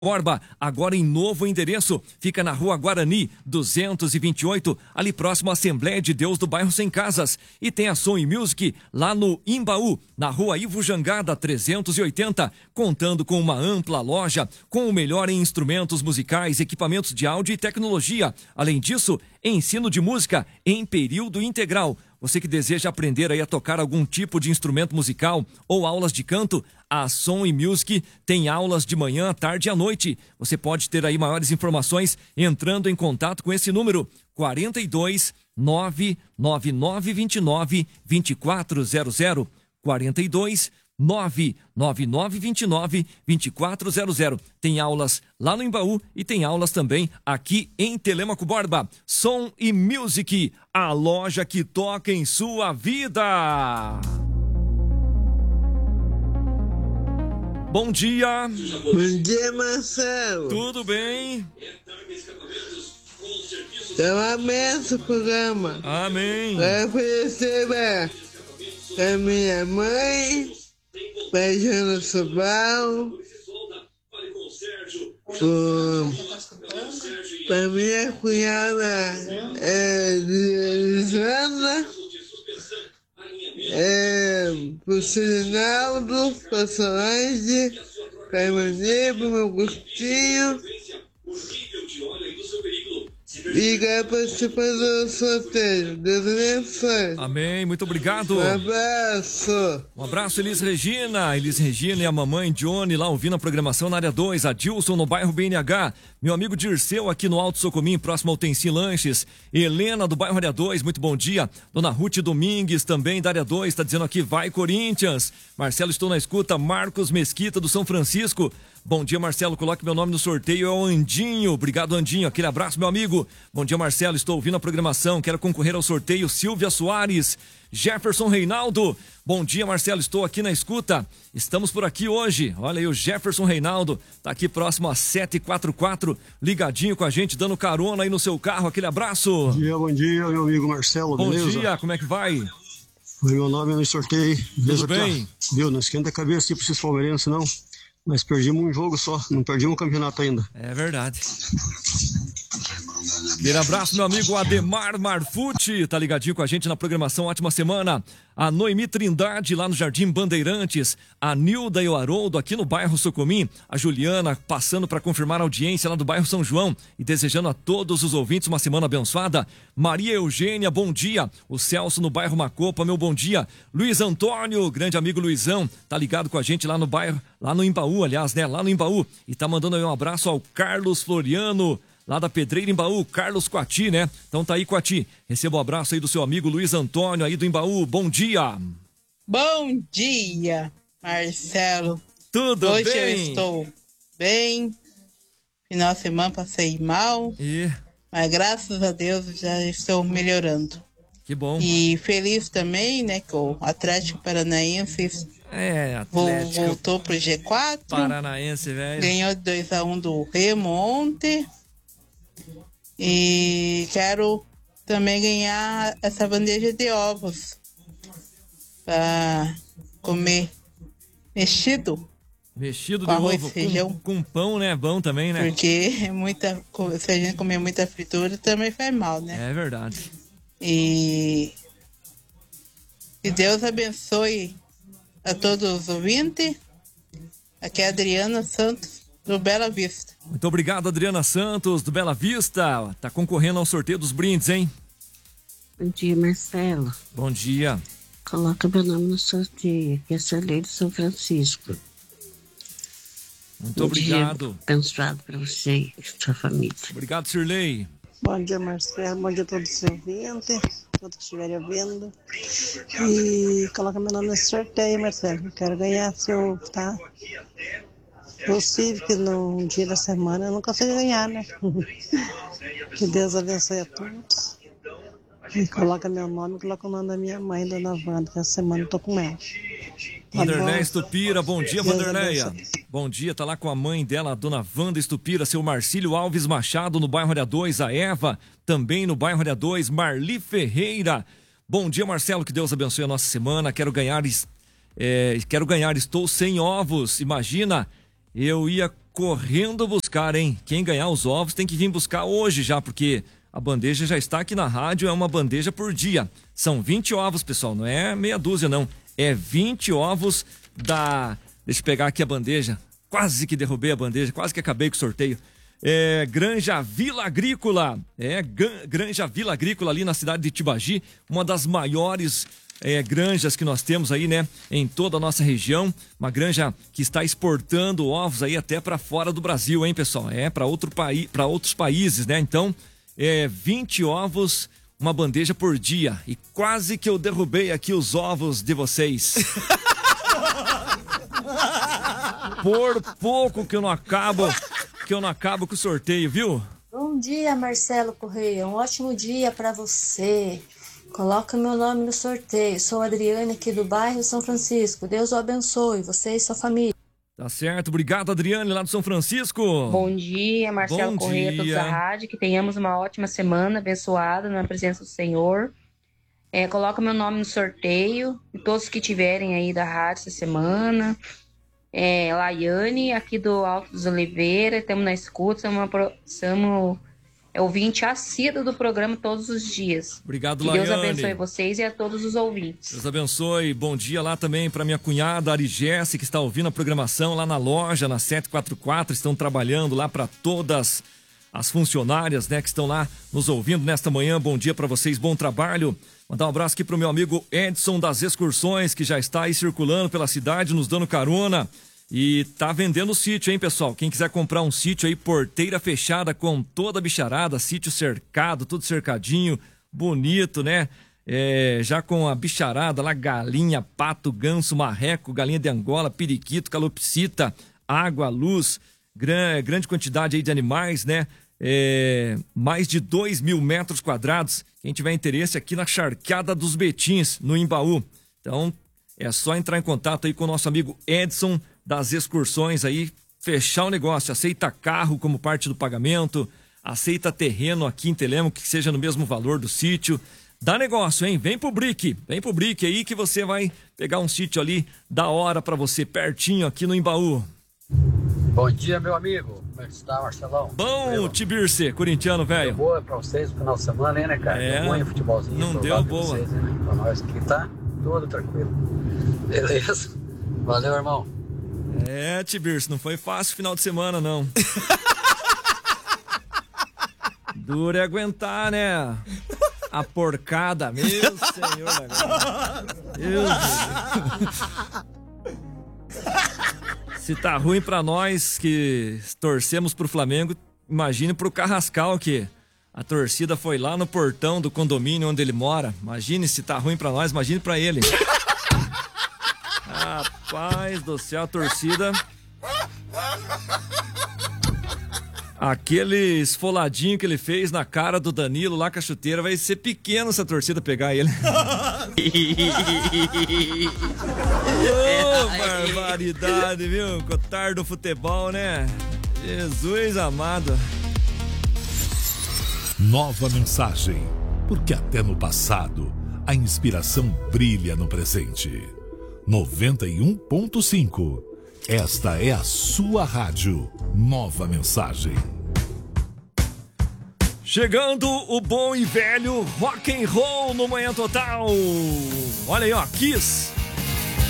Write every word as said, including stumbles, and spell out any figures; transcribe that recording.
Borba, agora em novo endereço, fica na Rua Guarani, duzentos e vinte e oito, ali próximo à Assembleia de Deus do bairro Sem Casas. E tem a Som e Music lá no Imbaú, na Rua Ivo Jangada, trezentos e oitenta, contando com uma ampla loja, com o melhor em instrumentos musicais, equipamentos de áudio e tecnologia. Além disso, ensino de música em período integral. Você que deseja aprender aí a tocar algum tipo de instrumento musical ou aulas de canto, a Som e Music tem aulas de manhã, tarde e à noite. Você pode ter aí maiores informações entrando em contato com esse número quarenta e dois, nove nove nove vinte e nove, vinte e quatro zero zero, quarenta e dois, nove nove nove vinte e nove, vinte e quatro zero zero. Tem aulas lá no Imbaú e tem aulas também aqui em Telêmaco Borba. Som e Music, a loja que toca em sua vida. Bom dia. Bom dia, Marcelo. Tudo bem? Eu amei esse programa. Amém. Vai oferecer pra minha mãe, pra Jana Sobral, pra minha cunhada é, Lisandra, é, pro Sirinaldo, pra Solange, pra Emanuel, pro meu Agostinho. E quero participar do sorteio. Deus abençoe. Amém, muito obrigado. Um abraço. Um abraço, Elis Regina. Elis Regina e a mamãe Johnny lá ouvindo a programação na área dois. Adilson no bairro B N H. Meu amigo Dirceu aqui no Alto Socomim, próximo ao Tenci Lanches. Helena do bairro área dois, muito bom dia. Dona Ruth Domingues também da área dois, está dizendo aqui, vai Corinthians. Marcelo, estou na escuta. Marcos Mesquita do São Francisco. Bom dia, Marcelo, coloque meu nome no sorteio, é o Andinho. Obrigado, Andinho, aquele abraço, meu amigo. Bom dia, Marcelo, estou ouvindo a programação, quero concorrer ao sorteio. Silvia Soares, Jefferson Reinaldo. Bom dia, Marcelo, estou aqui na escuta. Estamos por aqui hoje. Olha aí, o Jefferson Reinaldo tá aqui próximo a sete quatro quatro, ligadinho com a gente, dando carona aí no seu carro. Aquele abraço. Bom dia, bom dia, meu amigo Marcelo, bom beleza? Bom dia, como é que vai? Foi meu nome no sorteio. Tudo bem? Tá, viu, não esquenta a cabeça tipo esses palmeirenses, não. Mas perdimos um jogo só, não perdimos um campeonato ainda. É verdade. Aquele abraço, meu amigo Ademar Marfucci, tá ligadinho com a gente na programação. Ótima semana. A Noemi Trindade lá no Jardim Bandeirantes, a Nilda e o Haroldo aqui no bairro Socomim, a Juliana passando para confirmar a audiência lá do bairro São João e desejando a todos os ouvintes uma semana abençoada. Maria Eugênia, bom dia. O Celso no bairro Macopa, meu bom dia. Luiz Antônio, grande amigo Luizão, tá ligado com a gente lá no bairro, lá no Imbaú, aliás, né, lá no Imbaú, e tá mandando aí um abraço ao Carlos Floriano, lá da Pedreira Imbaú, Carlos Coati, né? Então tá aí, Coati. Receba um abraço aí do seu amigo Luiz Antônio, aí do Imbaú. Bom dia. Bom dia, Marcelo. Tudo Hoje bem? Hoje eu estou bem. Final de semana passei mal. E... Mas graças a Deus já estou melhorando. Que bom. E feliz também, né, que o Atlético Paranaense é, Atlético voltou pro G quatro. Paranaense, velho. Ganhou dois a um do Remo ontem. E quero também ganhar essa bandeja de ovos para comer mexido. Mexido com de arroz ovo, e feijão. Com, com pão, né? Bom também, né? Porque é muita, se a gente comer muita fritura também faz mal, né? É verdade. E que Deus abençoe a todos os ouvintes. Aqui é a Adriana Santos, do Bela Vista. Muito obrigado, Adriana Santos, do Bela Vista. Tá concorrendo ao sorteio dos brindes, hein? Bom dia, Marcelo. Bom dia. Coloca meu nome no sorteio, que é Celei de São Francisco. Muito Bom obrigado. Dia abençoado para você e sua família. Obrigado, Sirlei. Bom dia, Marcelo. Bom dia a todos os ouvintes, todos que estiverem ouvindo. E coloca meu nome nesse sorteio, Marcelo. Eu quero ganhar se eu, tá? Possível que num dia da semana eu não consiga ganhar, né? Que Deus abençoe a todos. E coloca meu nome e coloca o nome da minha mãe, Dona Wanda, que essa semana eu tô com ela. Vanderleia Estupira, bom dia, Vanderleia. Bom dia, tá lá com a mãe dela, a Dona Wanda Estupira, seu Marcílio Alves Machado, no bairro Área dois, a Eva, também no bairro Área dois, Marli Ferreira. Bom dia, Marcelo, que Deus abençoe a nossa semana. Quero ganhar, é, quero ganhar, estou sem ovos. Imagina, eu ia correndo buscar, hein? Quem ganhar os ovos tem que vir buscar hoje já, porque a bandeja já está aqui na rádio, é uma bandeja por dia. São vinte ovos, pessoal, não é meia dúzia, não. É vinte ovos da... Deixa eu pegar aqui a bandeja. Quase que derrubei a bandeja, quase que acabei com o sorteio. É Granja Vila Agrícola. É Granja Vila Agrícola ali na cidade de Tibagi, uma das maiores é, granjas que nós temos aí, né, em toda a nossa região. Uma granja que está exportando ovos aí até para fora do Brasil, hein, pessoal? É para outro país, para outros países, né? Então, é vinte ovos, uma bandeja por dia. E quase que eu derrubei aqui os ovos de vocês. Por pouco que eu não acabo, que eu não acabo com o sorteio, viu? Bom dia, Marcelo Correia. Um ótimo dia para você. Coloca meu nome no sorteio. Sou a Adriane aqui do bairro São Francisco. Deus o abençoe, você e sua família. Tá certo, obrigado, Adriane, lá do São Francisco. Bom dia, Marcelo Bom Correia, dia. todos da rádio. Que tenhamos uma ótima semana, abençoada na presença do Senhor. É, coloca meu nome no sorteio. E todos que tiverem aí da rádio essa semana. É, Laiane, aqui do Alto dos Oliveira, estamos na escuta, somos é, ouvinte assíduo do programa todos os dias. Obrigado, que Laiane. Deus abençoe vocês e a todos os ouvintes. Deus abençoe, bom dia lá também para minha cunhada Arigesse, que está ouvindo a programação lá na loja, na sete quatro quatro, estão trabalhando lá para todas as funcionárias, né, que estão lá nos ouvindo nesta manhã. Bom dia para vocês, bom trabalho. Mandar um abraço aqui pro meu amigo Edson das Excursões, que já está aí circulando pela cidade, nos dando carona. E tá vendendo o sítio, hein, pessoal? Quem quiser comprar um sítio aí, porteira fechada com toda a bicharada, sítio cercado, tudo cercadinho, bonito, né? É, já com a bicharada lá, galinha, pato, ganso, marreco, galinha de Angola, periquito, calopsita, água, luz, gran, grande quantidade aí de animais, né? É, mais de dois mil metros quadrados. Quem tiver interesse aqui na Charqueada dos Betins, no Imbaú. Então, é só entrar em contato aí com o nosso amigo Edson das Excursões aí, fechar o negócio. Aceita carro como parte do pagamento, aceita terreno aqui em Telêmaco que seja no mesmo valor do sítio. Dá negócio, hein? Vem pro Brick, vem pro Brick aí que você vai pegar um sítio ali da hora pra você, pertinho aqui no Imbaú. Bom dia, meu amigo. Como é que está, Marcelão? Bom, Tibirce, corintiano, velho. Deu boa pra vocês no final de semana, hein, né, cara? É, deu bom em futebolzinho. não deu boa. Vocês, né? Pra nós aqui tá tudo tranquilo. Beleza? Valeu, irmão. É, Tibirce, não foi fácil o final de semana, não. Duro é aguentar, né? A porcada, meu senhor. Meu Deus. Se tá ruim pra nós que torcemos pro Flamengo, imagine pro Carrascal, que a torcida foi lá no portão do condomínio onde ele mora. Imagine se tá ruim pra nós, imagine pra ele. Rapaz do céu, a torcida... Aquele esfoladinho que ele fez na cara do Danilo lá com a chuteira, vai ser pequeno se a torcida pegar ele. Ô, oh, barbaridade, viu? Cotar do futebol, né? Jesus amado. Nova mensagem, porque até no passado a inspiração brilha no presente. noventa e um ponto cinco. Esta é a sua rádio. Nova mensagem. Chegando o bom e velho rock and roll no Manhã Total. Olha aí, ó, Kiss.